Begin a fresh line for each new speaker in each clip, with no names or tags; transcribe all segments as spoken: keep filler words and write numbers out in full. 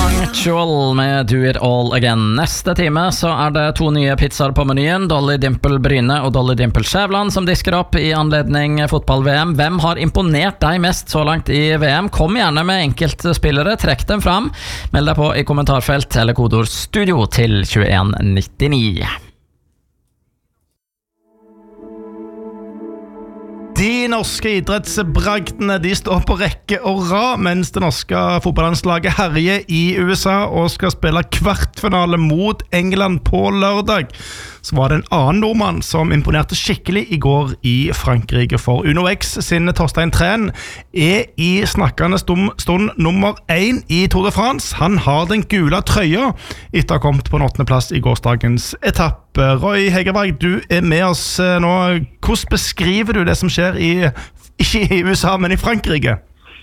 Punctual med Do It All Again. Neste time så er det to nye pizzaer på menyen. Dolly Dimple Bryne og Dolly Dimple Skjævland som disker opp i anledning fotball-V M. Hvem har imponert deg mest så langt i V M? Kom gjerne med enkeltspillere, trekk dem fram. Meld deg på i kommentarfelt eller kodeord studio til tjueen nittini.
De norske idrettsbragdene de står på rekke og rad, mens det norske fotballandslaget herjer i U S A og skal spille kvartfinale mot England på lørdag. Så var det en annen nordmann som imponerte skikkelig i går i Frankrike, for Uno X sin Torstein Træn er i snakkende stund nummer én i Tour de France. Han har den gule trøya etter å ha kommet på en åttende plass i gårsdagens etappe. Roy Hegerberg, du er med oss nå. Hvordan beskriver du det som skjer i, ikke i U S A, men i Frankrike?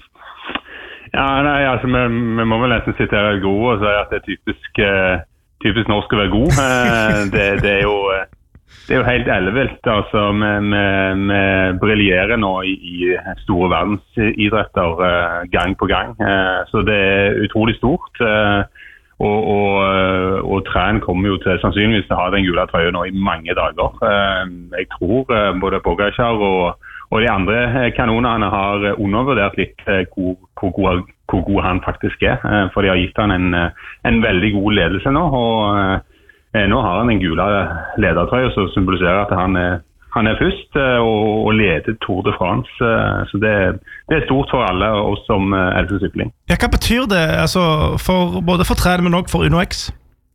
Ja, nei, altså, vi, vi må vel nesten sitere gode og si at det er typisk, typisk norsk å være god. Det, det, er jo, det er jo helt ellevilt. Altså, vi, vi, vi briljerer nå i, i store verdensidretter gang på gang. Så det er utrolig stort. Og, og, og Træn kommer jo til sannsynligvis til å ha den gule trøya nå i mange dager. Jeg tror både Pogačar og, og de andre kanonene har undervurdert litt hvor, hvor, god, hvor god han faktisk er. For de har gitt han en, en veldig god ledelse nå. Og nå har han en gule ledertrøya som symboliserer at han er Han er først og, og leder Tour de France, så det, det er stort for alle oss som elsker sykling.
Ja, hva betyr det altså, for, både for Træn, men også for Uno X?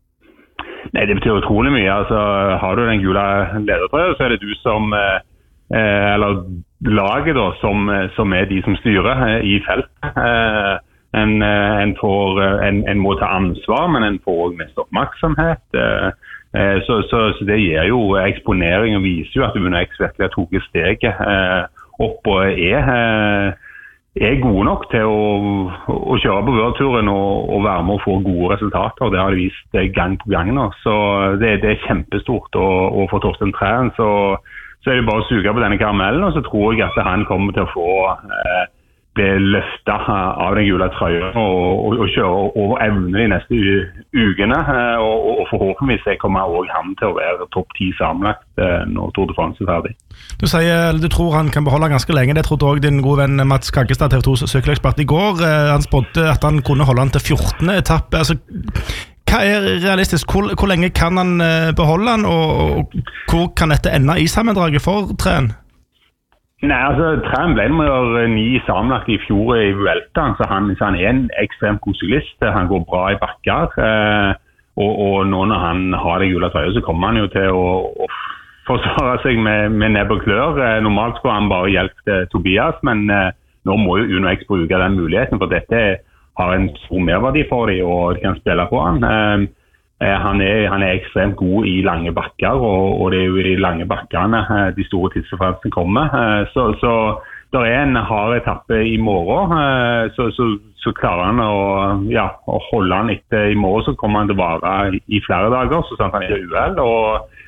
Nei, det betyr utrolig mye. Altså, har du den gule ledertrøya, så er det du som, eh, eller laget da, som, som er de som styrer eh, i felt. Eh, en, en, får, en, en må ta ansvar, men en får også mest oppmerksomhet. Eh, Så, så, så det gir jo eksponering og viser jo at Uno X virkelig har tatt steget eh, opp og er, eh, er gode nok til å, å kjøre på World-turen og, og være med å få gode resultater. Det har de vist gang på gang nå. Så det, det er kjempestort. Og, og for Torstein Træn så, så er det bare å suge på denne karamellen, og så tror jeg at han kommer til å få eh, bli løftet av den gule trøya og, og, og kjøre over evne de neste ukene, og, og forhåpentligvis jeg kommer også han til å være topp ti sammenlagt når Tour de France er ferdig.
Du sier du tror han kan beholde ganske lenge. Det trodde også din gode venn Mats Kaggestad, T V to sykkelekspert, i går. Han spådde at han kunne holde han til fjortende etappe. Altså, hva er realistisk? Hvor, hvor lenge kan han beholde han, og, og hvor kan dette ende i sammendraget for Træn?
Nei, altså, Træn ble nummer ni sammenlagt i fjor i Vuelta, så han, så han er en ekstremt god syklist. Han går bra i bakker, eh, og, og nå når han har det gule trøya, så kommer han jo til å, å forsvare seg med, med nebb og klør. Eh, normalt skulle han bare hjelpe Tobias, men eh, nå må jo Uno X bruke den muligheten, for dette har en stor merverdi for dem, og de kan spille på han. Eh, Han er, han er ekstremt god i lange bakker, og, og det er jo i de lange bakkene de store tidsdifferensene kommer. Så, så der er en hard etappe i morgen, så, så, så klarer han å, ja, å holde han etter i morgen, så kommer han til å vare i flere dager, så sant han er uheld. Og,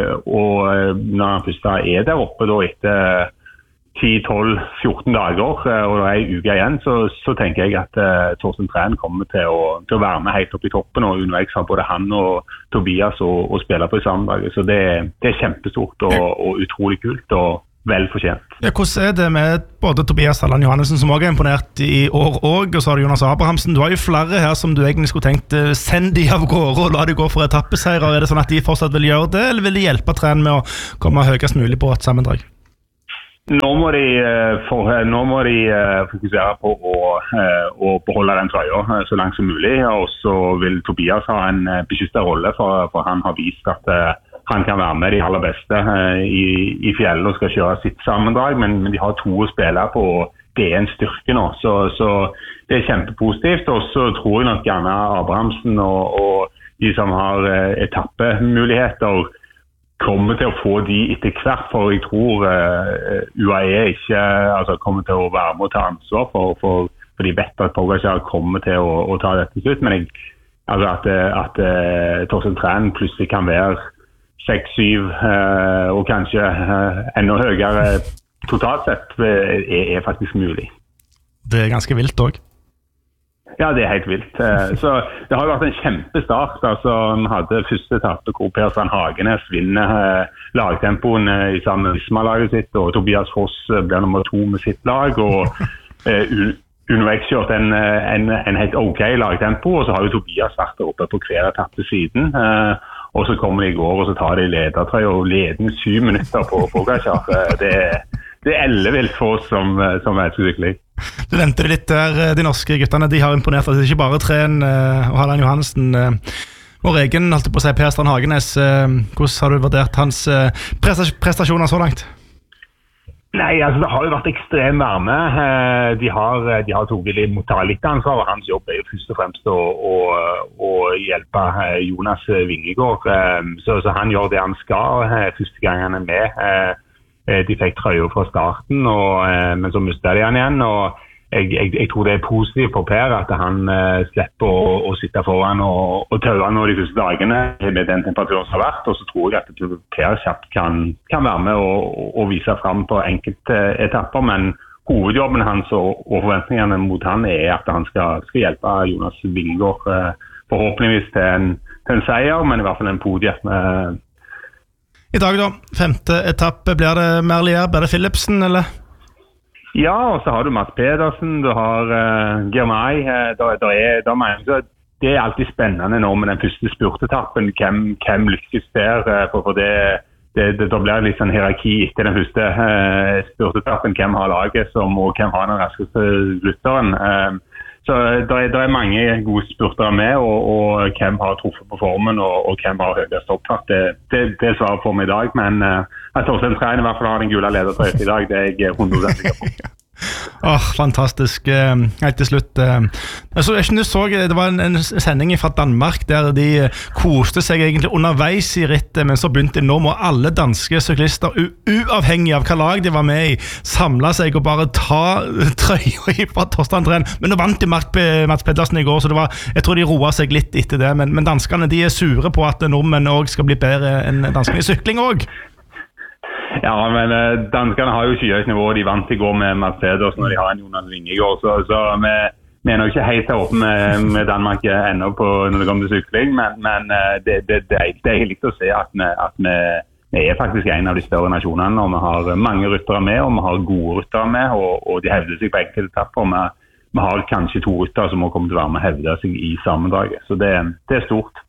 og når han først er der oppe da, etter ti, tolv, fjorten dager, og det er en uke igjen, så, så tenker jeg at uh, Torstein Træn kommer til å, til å være med helt opp i toppen, og Uno X har både han og Tobias og, og spiller på i sammendraget. Så det, det er kjempestort og, og utrolig kult, og vel fortjent.
Ja, hvordan er det med både Tobias Halland Johannessen, som også er imponert i år også, og så har du Jonas Abrahamsen. Du har jo flere her som du egentlig skulle tenkt, send de av gårde og la de gå for etappeseirer. Er det sånn at de fortsatt vil gjøre det, eller vil de hjelpe Træn med å komme høyest mulig på et sammendrag?
Nå må de, for, nå må de fokusere på å, å beholde den trøya så langt som mulig, og så vil Tobias ha en beskyttet rolle, for, for han har vist at han kan være med de aller beste i, i fjellet og skal kjøre sitt sammendrag, men, men de har to å spille på, og det er en styrke nå, så, så det er kjempepositivt. Og så tror jeg nok gjerne Abrahamsen og, og de som har etappemuligheter kommer til å få de etter hvert, for jeg tror uh, U A E ikke altså, kommer til å være med å ta ansvar for, for, for de vet at Pogačar kommer til å, å ta dette slutt, men jeg, altså at, at uh, Torstein Træn plutselig kan være seks syv uh, og kanskje uh, enda høyere totalt sett er, er faktisk mulig.
Det er ganske vilt også.
Ja, det er helt vilt. Så det har jo vært en kjempestart. Altså, vi hadde første etappe hvor Per Strand Hagenes vinner lagtempoen i samme Visma-laget sitt, og Tobias Foss blir nummer to med sitt lag, og uh, Uno X kjørt en, en, en helt ok lagtempo, og så har jo Tobias vært der oppe på hver etappe siden. Uh, og så kommer de i går, og så tar de ledertrøy og leder syv minutter på Pogačar. Det, det er ellevilt for oss som, som er sykling.
Du nevnte det litt der, de norske guttene, de har imponert at det ikke bare Tren og Harald Johansen og egen, holdt på å si, Per Strand Hagenes. Hvordan har du vurdert hans prestasjoner så langt?
Nei, altså det har jo vært ekstrem varme. De har, de har tog litt mot litt ansvar, og hans jobb er jo først og fremst å, å, å hjelpe Jonas Vingegaard. Så, så han gjør det han skal første gang han er med. De fikk trøya fra starten, og, men så mistet de han igjen, og jeg, jeg, jeg tror det er positivt for Per at han uh, slipper å, å sitte foran og, og tøve nå de første dagene med den temperaturen som har vært, og så tror jeg at Per kjapt kan, kan være med og, og vise frem på enkelte etapper, men hovedjobben hans og, og forventningene mot han er at han skal, skal hjelpe Jonas Vingegaard uh, forhåpentligvis til en, til en seier, men i hvert fall en podium med
I dag da, femte etappe, blir det Merlier, blir det Philipsen, eller?
Ja, og så har du Mats Pedersen, du har uh, Girmay, uh, da, da er, da mener jeg, det er alltid spennende nå med den første spurtetappen, hvem, hvem lykkes der, uh, for, for det, det, det, da blir det litt sånn hierarki etter den første uh, spurtetappen, hvem har laget som, og hvem har den raskeste slutteren. Uh, Så det er, det er mange gode spurtere med, og, og hvem har truffet på formen, og, og hvem har høyest opptatt. Det, det, det er svaret for meg i dag, men uh, at Torstein Træn i hvert fall har den gule ledertrøyet i dag, det er jeg hundre prosent sikker på.
Åh, oh, fantastisk. Helt til slutt. Altså, jeg synes så, det var en, en sending fra Danmark der de koste seg egentlig underveis i rittet, men så begynte de nå må alle danske syklister, uavhengig av hva lag de var med i, samle seg og bare ta trøya fra Torstein Træn. Men nå vant de Mats Pedersen i går, så det var, jeg tror de roer seg litt etter det, men, men danskene de er sure på at nordmenn også skal bli bedre enn danskene i sykling også.
Ja, men uh, danskerne har jo skyhøyt nivå, de vant i går med Mats Pedersen når de har en Jonas Vingegaard, så, så vi, vi er nok ikke helt åpne med, med Danmark enda på når det kommer til sykling, men, men uh, det, det, det, er, det er litt å se at, vi, at vi, vi er faktisk en av de større nasjonene, og vi har mange ryttere med, og vi har gode ryttere med, og, og de hevder seg på enkelte etapper. Vi, vi har kanskje to ryttere som må komme til å være med og hevde seg i sammendraget, så det, det er stort.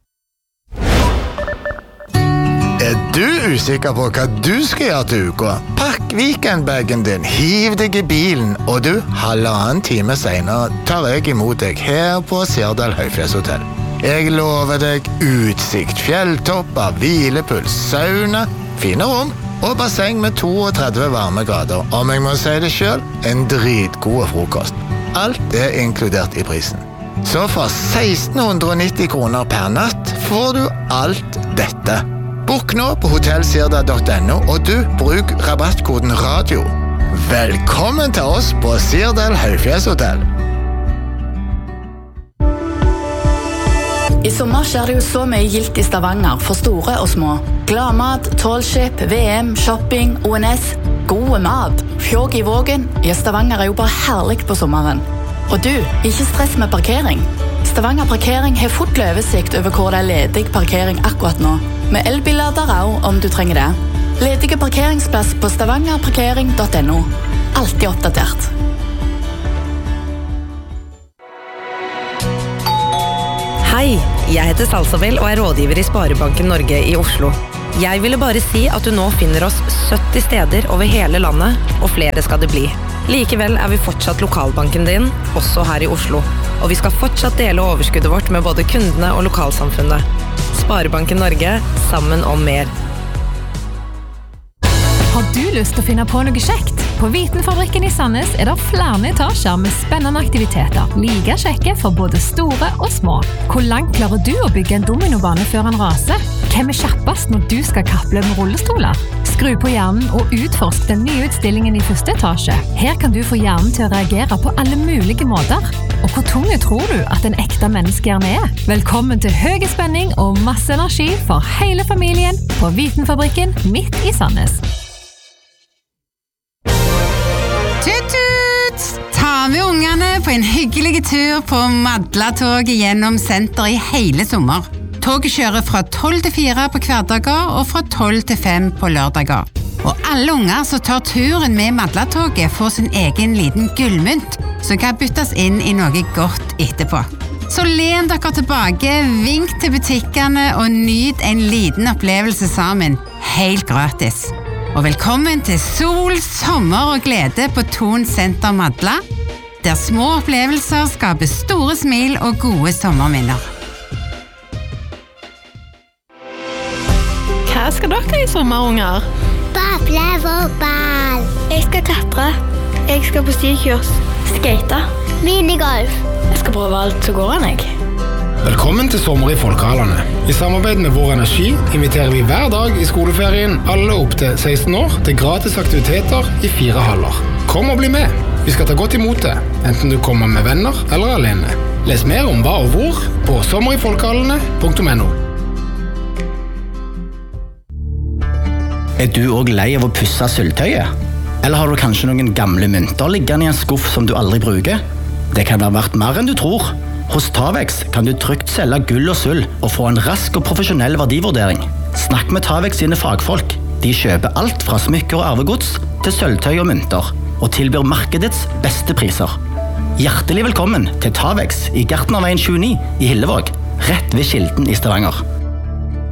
Er du usikker på hva du skal gjøre til uka? Pakk weekendbagen din, hiv deg i bilen, og du, halvannen time senere, tar jeg imot deg her på Sirdal Høyfjellshotell. Jeg lover deg utsikt, fjelltopper, hvilepuls, sauna, fine rom og basseng med trettito varmegrader. Om jeg må si det selv, en dritgod frokost. Alt er inkludert i prisen. Så for seksten nitti kroner per natt får du alt dette. Bok nå på hotell sirdal punktum no, og du, bruk rabattkoden radio. Velkommen til oss på Sirdal Høyfjellshotell.
I sommer skjer det jo så mye gilt i Stavanger for store og små. Gladmat, tålskip, V M, shopping, O N S, gode mat. Fjåg i vågen, ja, Stavanger er jo bare herlig på sommeren. Og du, ikke stress med parkering. Stavanger Parkering har fort oversikt over hvor det er ledig parkering akkurat nå. Med elbillader også, om du trenger det. Ledige parkeringsplass på stavanger parkering punktum no. Alltid oppdatert.
Hei, jeg heter Salsabel og er rådgiver i Sparebanken Norge i Oslo. Jeg ville bare si at du nå finner oss sytti steder over hele landet, og flere skal det bli. Likevel er vi fortsatt lokalbanken din, også her i Oslo. Og vi skal fortsatt dele overskuddet vårt med både kundene og lokalsamfunnet. Sparebanken Norge, sammen om mer.
Har du lyst til å finne på noe kjekt? På Vitenfabrikken i Sandnes er det flere etasjer med spennende aktiviteter. Like kjekke for både store og små. Hvor langt klarer du å bygge en dominobane før han raser? Hvem er kjappest når du skal kapple med rullestoler? Skru på hjernen og utforsk den nye utstillingen i første etasje. Her kan du få hjernen til å reagere på alle mulige måter. Og hvor tunge tror du at en ekte menneskehjerne er? Velkommen til høy spenning og masse energi for hele familien på Vitenfabrikken midt i Sandnes.
Tut-tut! Ta med ungene på en hyggelig tur på Madla-toget gjennom senter i hele sommer. Toget kjører fra tolv til fire på hverdager og fra tolv til fem på lørdager. Og alle unger som tar turen med Madla-toget får sin egen liten gullmynt som kan byttes inn i noe godt etterpå. Så len dere tilbake, vink til butikkene og nyt en liten opplevelse sammen, helt gratis. Og velkommen til sol, sommer og glede på Thon Senter Madla, der små opplevelser skaper store smil og gode sommerminner.
Hva skal dere i sommer, unger?
Bable fotball.
Jeg skal klatre. Jeg skal på styrkurs. Skate.
Minigolf.
Jeg skal prøve alt som går an, jeg.
Velkommen til Sommer i Folkehallene. I samarbeid med Vår Energi inviterer vi hver dag i skoleferien alle opp til seksten år til gratis aktiviteter i fire haller. Kom og bli med. Vi skal ta godt imot det, enten du kommer med venner eller alene. Les mer om hva og hvor på sommerifolkehallene punktum no.
Er du også lei av å pusse sølvtøyet? Eller har du kanskje noen gamle mynter liggende i en skuff som du aldri bruker? Det kan ha vært mer enn du tror. Hos Tavex kan du trygt selge gull og sølv og få en rask og profesjonell verdivurdering. Snakk med Tavex sine fagfolk. De kjøper alt fra smykker og arvegods til sølvtøy og mynter, og tilbyr markedets beste priser. Hjertelig velkommen til Tavex i Gartnerveien tjueni i Hillevåg, rett ved Kilden i Stavanger.